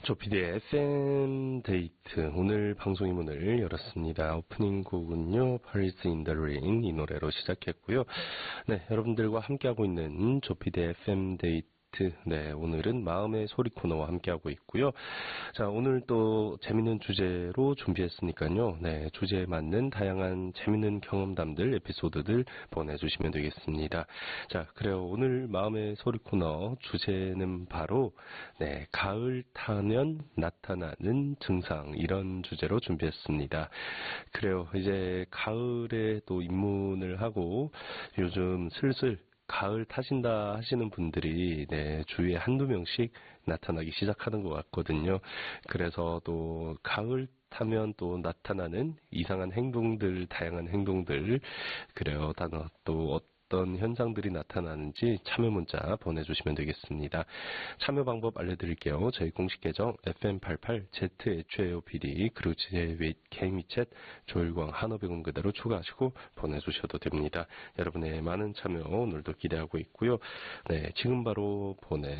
조피디의 FM 데이트 오늘 방송의 문을 열었습니다. 오프닝 곡은요, Paris in the Rain 이 노래로 시작했고요. 네, 여러분들과 함께하고 있는 조피디의 FM 데이트. 네, 오늘은 마음의 소리 코너와 함께하고 있고요. 자, 오늘 또 재밌는 주제로 준비했으니까요. 네, 주제에 맞는 다양한 재밌는 경험담들, 에피소드들 보내주시면 되겠습니다. 자, 그래요. 오늘 마음의 소리 코너 주제는 바로 네, 가을 타면 나타나는 증상 이런 주제로 준비했습니다. 그래요. 이제 가을에 또 입문을 하고 요즘 슬슬 가을 타신다 하시는 분들이 네, 주위에 한두 명씩 나타나기 시작하는 것 같거든요. 그래서 또 가을 타면 또 나타나는 이상한 행동들, 다양한 행동들, 그래요. 또 어떤 현상들이 나타나는지 참여 문자 보내주시면 되겠습니다. 참여 방법 알려드릴게요. 저희 공식 계정 FM88ZHAOPD 그리고 제 개인 미챗 조일광 한어백원 그대로 추가하시고 보내주셔도 됩니다. 여러분의 많은 참여 오늘도 기대하고 있고요. 네, 지금 바로